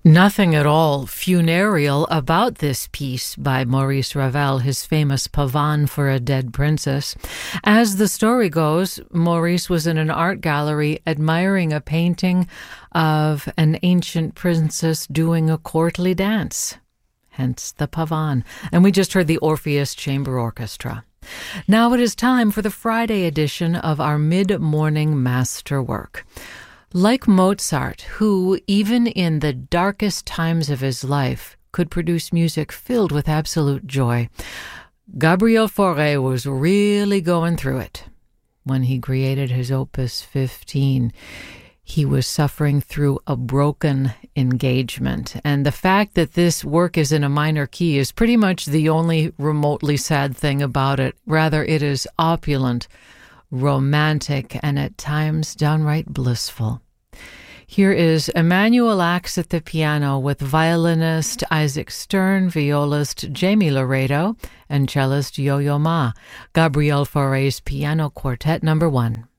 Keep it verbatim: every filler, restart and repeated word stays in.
Nothing at all funereal about this piece by Maurice Ravel, his famous Pavane for a Dead Princess. As the story goes, Maurice was in an art gallery admiring a painting of an ancient princess doing a courtly dance, hence the Pavane. And we just heard the Orpheus Chamber Orchestra. Now it is time for the Friday edition of our mid-morning masterwork. Like Mozart, who, even in the darkest times of his life, could produce music filled with absolute joy, Gabriel Fauré was really going through it. When he created his Opus fifteen, he was suffering through a broken engagement. And the fact that this work is in a minor key is pretty much the only remotely sad thing about it. Rather, it is opulent, romantic, and at times downright blissful. Here is Emanuel Ax at the piano with violinist Isaac Stern, violist Jamie Laredo, and cellist Yo-Yo Ma. Gabriel Fauré's Piano Quartet Number One.